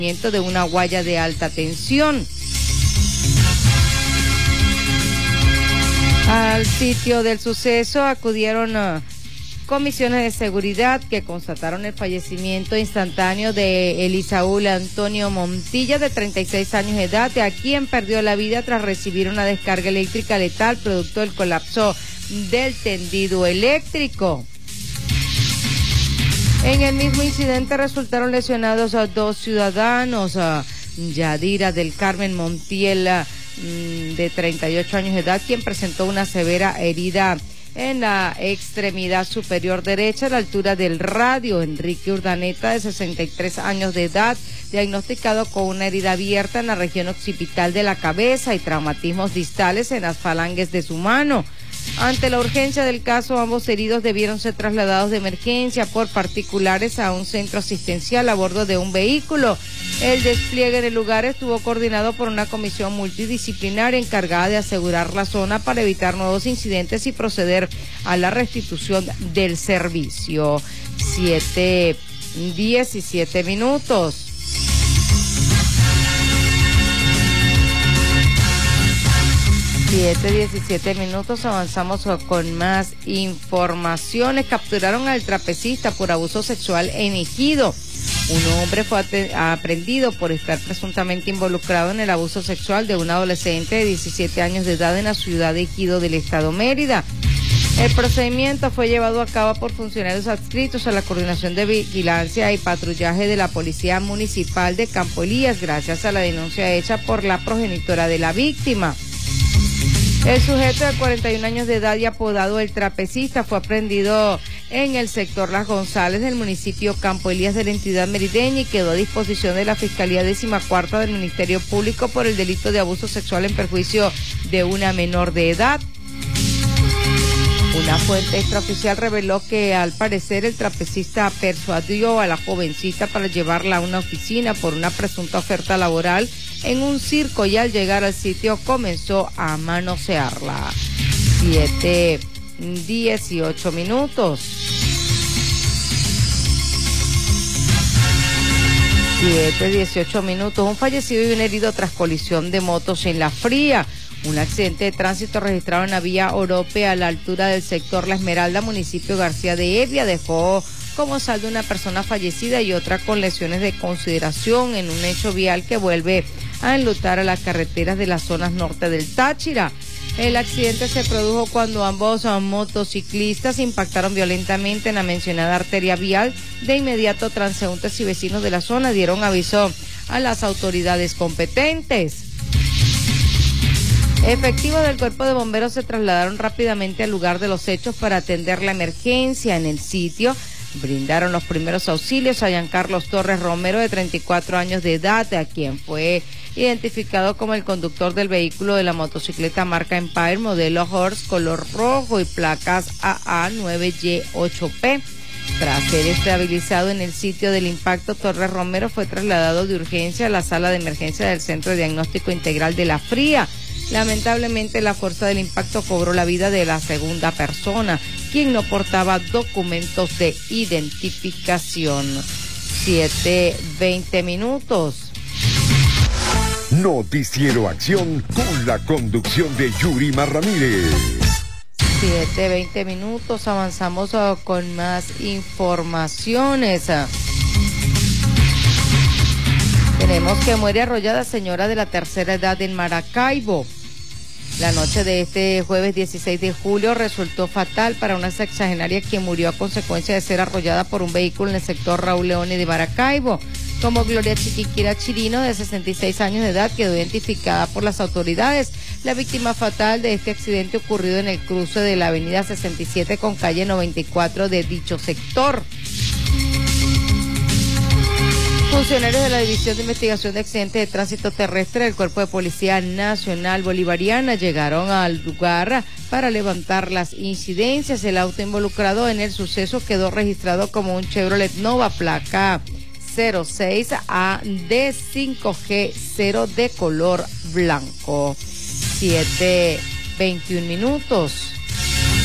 de una guaya de alta tensión. Al sitio del suceso acudieron comisiones de seguridad que constataron el fallecimiento instantáneo de Elisaúl Antonio Montilla, de 36 años de edad, a quien perdió la vida tras recibir una descarga eléctrica letal producto del colapso del tendido eléctrico. En el mismo incidente resultaron lesionados a 2 ciudadanos, Yadira del Carmen Montiel, de 38 años de edad, quien presentó una severa herida en la extremidad superior derecha a la altura del radio. Enrique Urdaneta, de 63 años de edad, diagnosticado con una herida abierta en la región occipital de la cabeza y traumatismos distales en las falanges de su mano. Ante la urgencia del caso, ambos heridos debieron ser trasladados de emergencia por particulares a un centro asistencial a bordo de un vehículo. El despliegue en el lugar estuvo coordinado por una comisión multidisciplinaria encargada de asegurar la zona para evitar nuevos incidentes y proceder a la restitución del servicio. 7:17 minutos. 7:17 minutos, avanzamos con más informaciones. Capturaron al trapecista por abuso sexual en Ejido. Un hombre fue aprehendido por estar presuntamente involucrado en el abuso sexual de un adolescente de 17 años de edad en la ciudad de Ejido del estado Mérida. El procedimiento fue llevado a cabo por funcionarios adscritos a la Coordinación de Vigilancia y Patrullaje de la Policía Municipal de Campo Elías, gracias a la denuncia hecha por la progenitora de la víctima. El sujeto de 41 años de edad y apodado El Trapecista fue aprehendido en el sector Las González del municipio Campo Elías de la entidad merideña y quedó a disposición de la Fiscalía 14ª del Ministerio Público por el delito de abuso sexual en perjuicio de una menor de edad. Una fuente extraoficial reveló que al parecer el trapecista persuadió a la jovencita para llevarla a una oficina por una presunta oferta laboral en un circo y al llegar al sitio comenzó a manosearla. 7:18 minutos. 7:18 minutos. Un fallecido y un herido tras colisión de motos en La Fría. Un accidente de tránsito registrado en la vía Orope a la altura del sector La Esmeralda, municipio García de Evia, dejó como saldo una persona fallecida y otra con lesiones de consideración en un hecho vial que vuelve a enlutar a las carreteras de las zonas norte del Táchira. El accidente se produjo cuando ambos motociclistas impactaron violentamente en la mencionada arteria vial. De inmediato, transeúntes y vecinos de la zona dieron aviso a las autoridades competentes. Efectivos del Cuerpo de Bomberos se trasladaron rápidamente al lugar de los hechos para atender la emergencia. En el sitio brindaron los primeros auxilios a Giancarlos Torres Romero, de 34 años de edad, a quien fue identificado como el conductor del vehículo de la motocicleta marca Empire, modelo Horse, color rojo y placas AA9Y8P. Tras ser estabilizado en el sitio del impacto, Torres Romero fue trasladado de urgencia a la sala de emergencia del Centro de Diagnóstico Integral de La Fría. Lamentablemente, la fuerza del impacto cobró la vida de la segunda persona, quien no portaba documentos de identificación. 7:20 minutos. Noticiero Acción con la conducción de Yurima Ramírez. 7:20 minutos, avanzamos con más informaciones. Tenemos que muere arrollada señora de la tercera edad en Maracaibo. La noche de este jueves 16 de julio resultó fatal para una sexagenaria quien murió a consecuencia de ser arrollada por un vehículo en el sector Raúl Leone de Maracaibo. Como Gloria Chiquiquira Chirino, de 66 años de edad, quedó identificada por las autoridades. La víctima fatal de este accidente ocurrido en el cruce de la avenida 67 con calle 94 de dicho sector. Funcionarios de la División de Investigación de Accidentes de Tránsito Terrestre del Cuerpo de Policía Nacional Bolivariana llegaron al lugar para levantar las incidencias. El auto involucrado en el suceso quedó registrado como un Chevrolet Nova, placa 06AD5G0 de color blanco. 7:21 minutos.